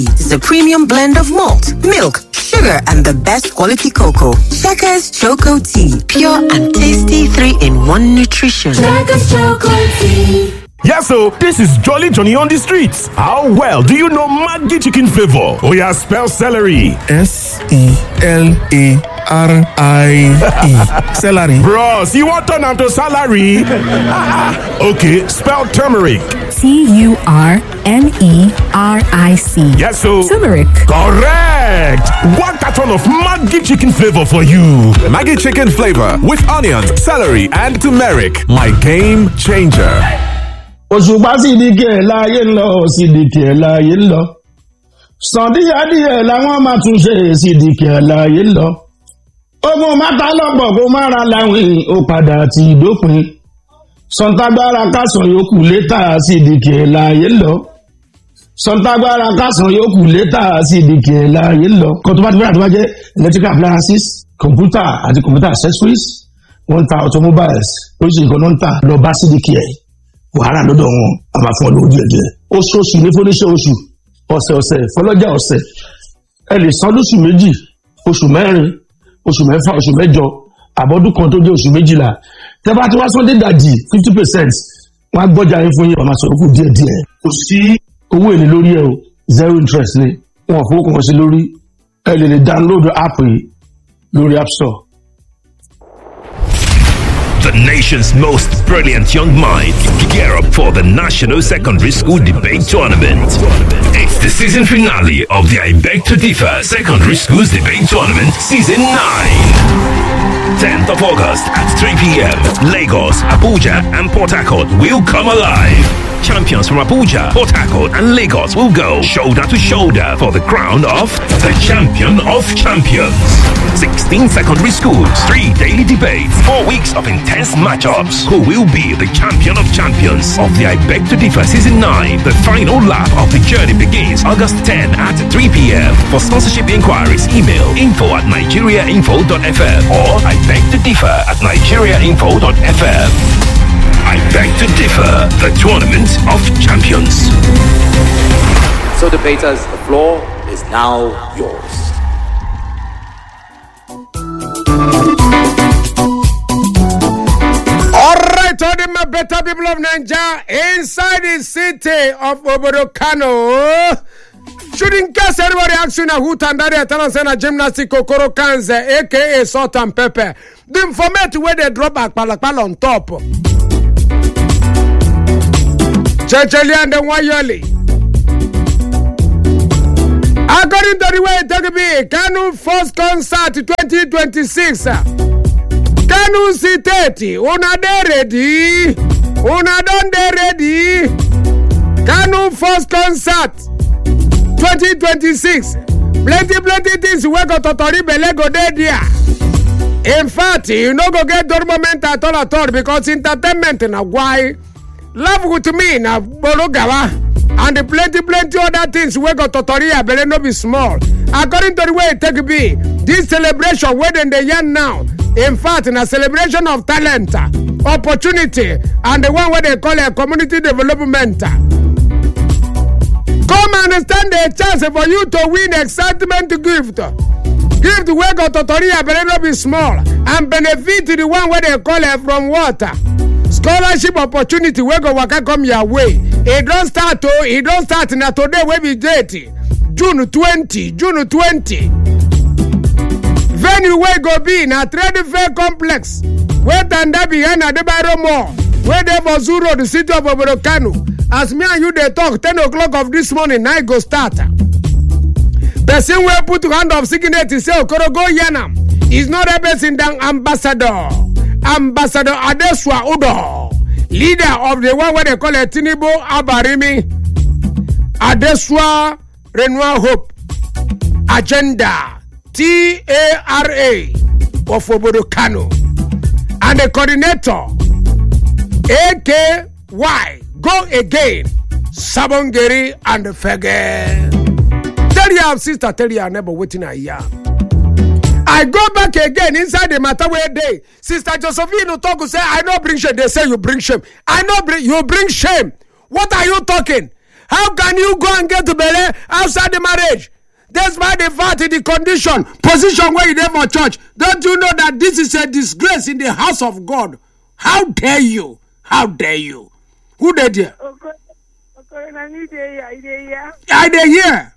It's a premium blend of malt, milk, sugar, and the best quality cocoa. Checkers Choco Tea, pure and tasty 3-in-1 nutrition. Checkers Choco Tea. Yes, so this is Jolly Johnny on the streets. How well do you know Maggi chicken flavor? Oh yeah, spell celery. S-E-L-A-R-I-E. Celery. Bros, you want turn to salary? Okay, spell turmeric. T-U-R-M-E-R-I-C. Yes, so turmeric. Correct. One carton of Maggi chicken flavor for you. Maggi chicken flavor with onions, celery, and turmeric. My game changer. Òṣùpá sídìkì ẹ̀ láàyè ńlọ sídìkì ẹ̀ láàyè ńlọ sàn díẹ̀díẹ̀ làwọn máa tún ṣe sídìkì ẹ̀ láàyè ńlọ ogun máta lọ́pọ̀ kó má ra láwìn ó padà ti dópin sọ̀ǹtàgbára kásán yòókù létà sídìkì ẹ̀ láàyè ńlọ sọ̀ǹtàgbára kásán yòókù létà sídìkì ẹ̀ láàyè ńlọ kan tó bá ti bẹ̀rẹ̀ tó bá jẹ́ electrical appliances computer àti computer accessories wọ́n ń ta automobiles oríṣiríṣi nǹkan náà ń tà lọ bá sídìkì ẹ̀ wàhálà lọ́dọ̀ wọn a máa fún ọ lówó díẹ̀ oṣooṣù ní fúnníṣẹ́ oṣù ọ̀sẹ̀ fọlọ́jà ọ̀sẹ̀ ẹ lè san lóṣù méjì oṣù mẹ́rin oṣù mẹ́fà oṣù mẹ́jọ àbọ̀dún kan tó jẹ́ oṣù méjìlá tẹ́ bá ti wá sọ́dé dàjì 50% wọ́n á gbọ́jà yín fún yín ọ̀nà sọ̀rọ̀ kù díẹ̀ kò sí owó èlé lórí ẹ̀ o 0 interest ni wọn ò fowó kan sí lórí ẹ lè download app yìí lórí app store. The nation's most brilliant young minds gear up for the National Secondary School Debate Tournament. It's the season finale of the I Beg to Differ Secondary Schools Debate Tournament Season 9. 10th of August at 3 p.m. Lagos, Abuja, and Port Harcourt will come alive. Champions from Abuja, Port Harcourt, and Lagos will go shoulder to shoulder for the crown of the Champion of Champions. 16 secondary schools, 3 daily debates, 4 weeks of intense matchups. Who will be the Champion of Champions of the I Beg to Differ Season 9? The final lap of the journey begins August 10 at 3 p.m. For sponsorship inquiries, email info@nigeriainfo.fm or I Beg to Differ @nigeriainfo.fm. I Beg to Differ, the Tournament of Champions. So debaters, the floor is now yours. Alright, all the my better people of Nigeria inside the city of Obodo Kano. Should in case anybody asks you who Tandari Atalasena Gymnastic Kokoro Kanze, aka Salt and Pepper, the informate where they drop back palapal on top. Checheli and the Wayoli. According to the way it take be, Kanu first concert 2026. Kanu City, una de ready, una don de ready. Kanu first concert 2026. Plenty things we go to Tori Bele go there. In fact, you no go get door moment at all because entertainment na why. Love with me na Borogawa and the plenty other things we go to Tori Bele no be small. According to the way it take be, this celebration where they yarn now. In fact, in a celebration of talent, opportunity, and the one where they call a community development. Come understand the chance for you to win excitement gift. Gift where go to Toria Beleno be small and benefit the one where they call it from water. Scholarship opportunity where go waka come your way. It don't start na today where be date. June 20. Venue where go be na Trade Fair Complex. Where Tanda behind Adebayo Mall. Where they for Zuro, the city of Obodo Kano. As me and you they talk 10 o'clock of this morning, night go start. Person will put hand of signature say Okoro go Yanam. Is not a person than Ambassador Adeswa Udo, leader of the one where they call it Tinibo Abarimi Adeswa Renewal Hope Agenda TARA of Obodo Kano, and the coordinator AKY Go Again Sabongeri and Fege. Tell your sister, tell your neighbor waiting a year. I go back again inside the matter where they Sister Josephine talk to say I no bring shame. They say you bring shame. I no bring you bring shame. What are you talking? How can you go and get to belle outside the marriage? Despite the fact, the condition, position where you there for church, don't you know that this is a disgrace in the house of God? How dare you? How dare you? Who did you? I did hear.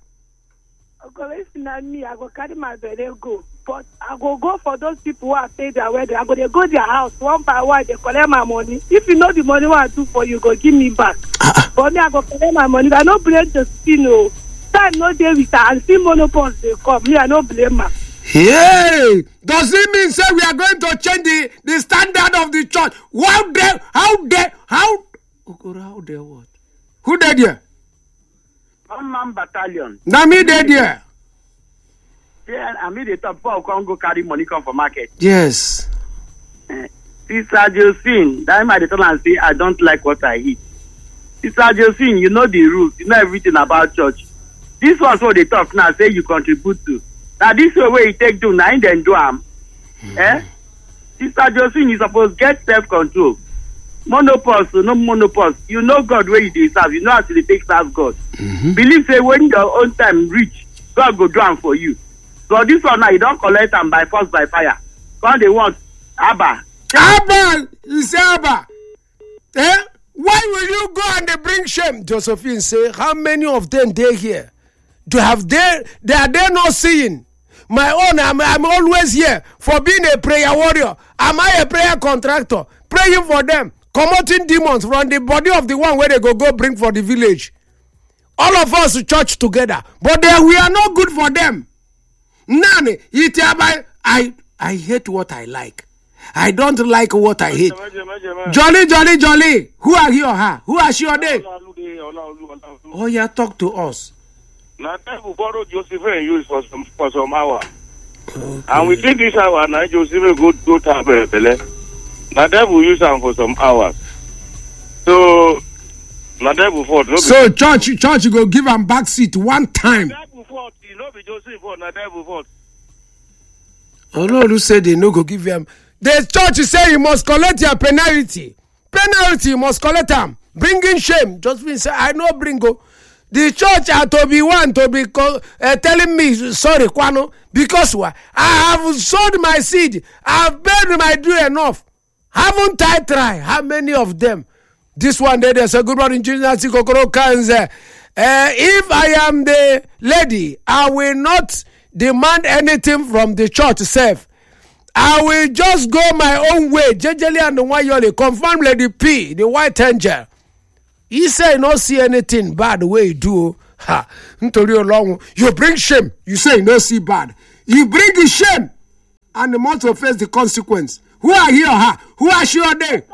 I go carry my belle go. But I go for those people who have paid their wedding. I go they go their house one by one. They collect my money. If you know the money what I do for you, go give me back. But me I go collect my money. I don't blame the spin. Time no day with her and see monopoles they come. Me I don't blame her. Hey, does it mean say we are going to change the standard of the church? How dare what? Who did you? One man battalion. Now me did you? Yeah, I mean the top four can go carry money come for market. Yes. Sister Josephine, that might tell and say I don't like what I eat. Sister Josephine, you know the rules, you know everything about church. This was what they talk now, say you contribute to. Now this way you take to now then do Sister Josephine, you supposed get self-control. Monopause, no monopause. You know God where you deserve. You know how to take serve God. Believe say when your own time reach, God go do am for you. So this one now you don't collect them by force by fire. God they want Abba. Abba, you say Abba. Why will you go and they bring shame? Josephine say, how many of them they here? They are they not seeing? My own, I'm always here for being a prayer warrior. Am I a prayer contractor? Praying for them, commoting demons from the body of the one where they go bring for the village. All of us church together, but we are not good for them. None. I hate what I like. I don't like what I hate. Jolly. Who are you or her? Who are she or they? Oh yeah, talk to us. Now time we borrow Josephine use for some hour. Okay. And within this hour now Josephine go tap belle. Now that we use them for some hours. So now that before. So church go give them back seat one time. You know be Josephine for now that before. Oh Lord, who said they no go give them? The church say you must collect your penalty. Penalty you must collect them. Bringing shame. Josephine say I no bring go. The church had to be one to be telling me sorry, Kwano, because what? I have sowed my seed. I have paid my due enough. Haven't I tried? How many of them? This one day there's a good one in Jesus. If I am the lady, I will not demand anything from the church itself. I will just go my own way. Jejeli and the Wayoli confirm Lady P, the white angel. He say not see anything bad the way you do. You bring shame. You say no see bad. You bring shame, and the must face the consequence. Who are you or her? Who are she or they?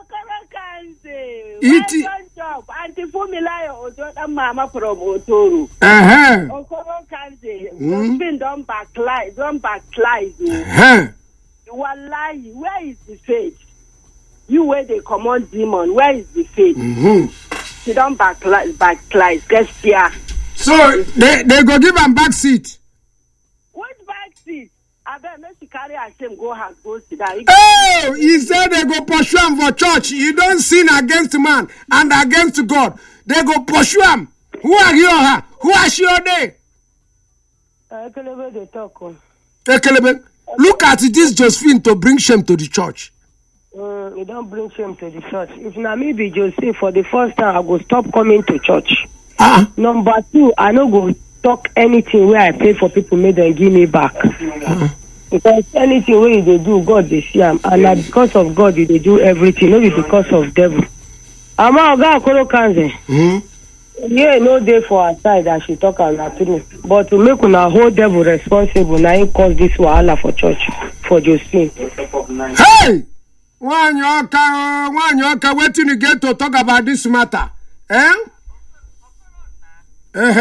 Auntie Fumilayo or Mama from Otoru. Okoro Kanze. Don't backslide. You are lying. Where is the faith? You where they command demon. Where is the faith? She don't backslide. Get here. So they go give them back seat. What back seat? I bet she carry her shame go sit down. Oh, he said they go pursue him for church. You don't sin against man and against God. They go pursue him. Who are you or her? Who are she or they? Ekelebe they talk. Ekelebe, look at this Josephine to bring shame to the church. You don't bring shame to the church. If na me be Joseph, for the first time I go stop coming to church. Number 2, I no go talk anything where I pay for people make them give me back. Because anything where they do, God they see them, and because of God they do everything, not because of devil. Ama oga Okoro Kanze. Yeah, no day for our side that she talk and not true. But to make una whole devil responsible, now he cause this wahala for church for Josephine. Hey! One yoka, waiting to get to talk about this matter. People where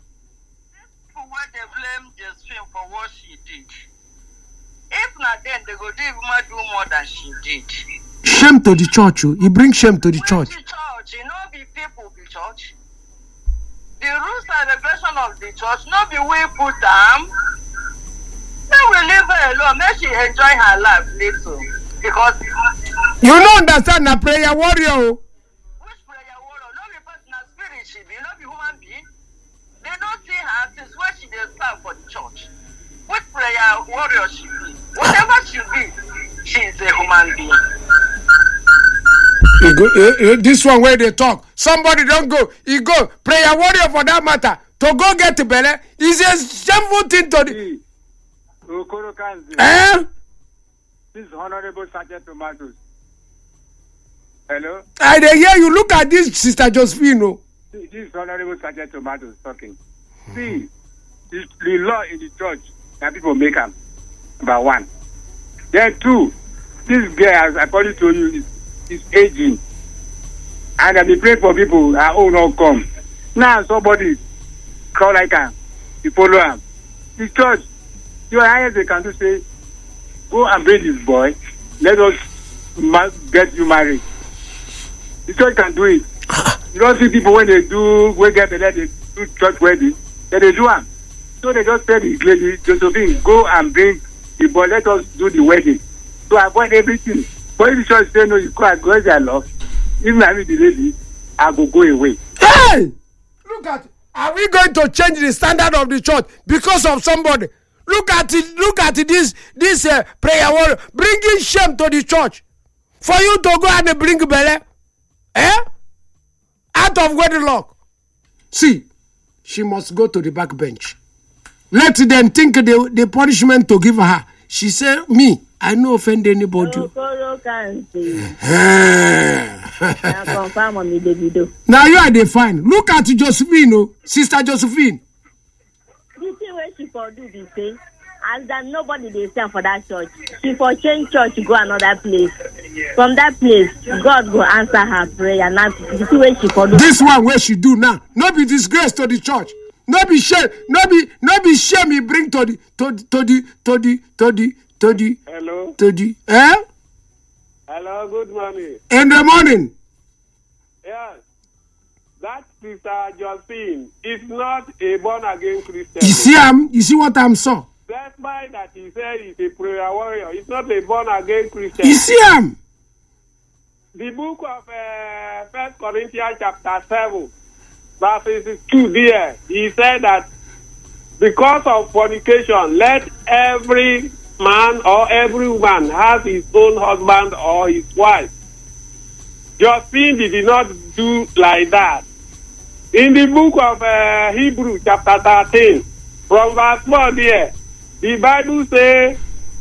they blame Josephine for what she did. If not, then they go do more than she did. Shame to the church. You bring shame to the church. The church, you know, be people the church. The rules and regulation of the church, not be we put them. Then we leave her alone. Make she enjoy her life little. Because you don't understand a prayer warrior. Which prayer warrior? No be personal spirit she be. No be who since when she dey serve for the church, which prayer warrior she be, whatever she be, she is a human being. This one where they talk, somebody don't go, he go, prayer warrior for that matter, to go get the belly, is a shameful thing to the... This is Honorable Sergeant Tomatoes. Hello? I dey hear you. Look at this, Sister Josephine. No? This is Honorable Sergeant Tomatoes talking. See, the law in the church that people make them, number one. Then two, this girl, as I probably told you, is aging. And I be praying for people that not come. Now somebody call like her, you follow him. The church, your highest they can do say, go and bring this boy, let us get you married. The church can do it. You don't see people when they get the they do church wedding, then they do them. So they just tell the lady, Josephine, go and bring the boy, let us do the wedding. To avoid everything. But if the church say no, you can't go their love. Even I mean the lady, I will go away. Hey! Look at it. Are we going to change the standard of the church because of somebody? Look at it. Look at it, this prayer warrior bringing shame to the church. For you to go and bring belly, out of wedlock. See, she must go to the back bench. Let them think the punishment to give her. She said, me, I no offend anybody. Now you are the fine. Look at Josephine, Sister Josephine. The thing where she for do this thing, and that nobody they stand for that church. She for change church to go another place. From that place, God will answer her prayer. Now the thing where she for do. This one where she do now, not be disgrace to the church. Not be shame. Not be shame. He bring to the. Hello. Hello. Good morning. In the morning. Yes. That Sister Josephine is not a born again Christian. You see him? You see what I'm saying? Despite that he said he's a prayer warrior, he's not a born again Christian. You see him? The book of 1 Corinthians chapter 7, verses 2 there, he said that because of fornication, let every man or every woman have his own husband or his wife. Josephine did not do like that. In the book of Hebrews chapter 13, from verse 4 there, the Bible says,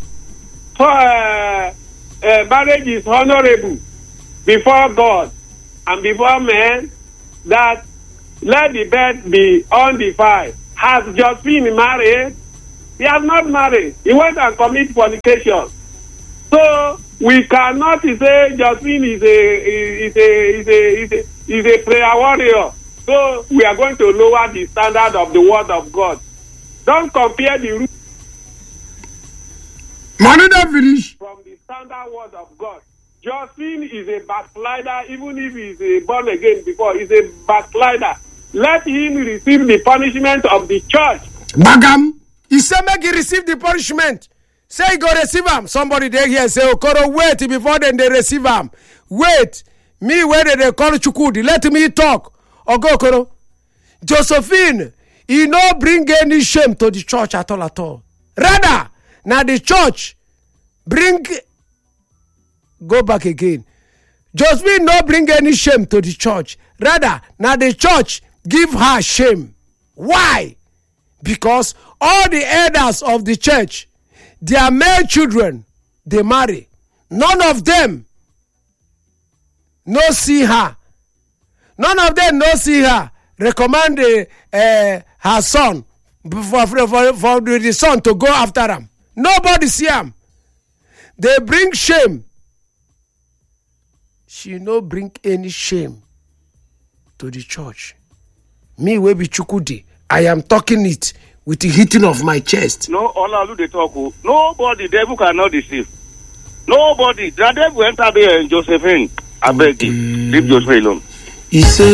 marriage is honorable before God and before men, that let the bed be undefiled. Has Josephine married? He has not married. He went and committed fornication. So we cannot say Josephine is a prayer warrior. So we are going to lower the standard of the word of God. Don't compare the root from the standard word of God. Josephine is a backslider, even if he's a born again before, he's a backslider. Let him receive the punishment of the church. Bagam, he said make he receive the punishment. Say he go receive him. Somebody there here say, Okoro, wait before then they receive him. Wait. Me where they call Chukudi. Let me talk. Ogo Okoro. Josephine, he no bring any shame to the church at all. Rather, now the church bring... Go back again. Josephine no bring any shame to the church. Rather, now the church give her shame. Why? Because all the elders of the church, their male children, they marry. None of them no see her. None of them no see her. Recommend her son for the son to go after him. Nobody see him. They bring shame. She no bring any shame to the church. Me, we be Chukudi. I am talking it with the hitting of my chest. No, all they talk. Nobody, devil cannot deceive. Nobody. The devil enter there in Josephine. I beg you. Leave Josephine alone. He said.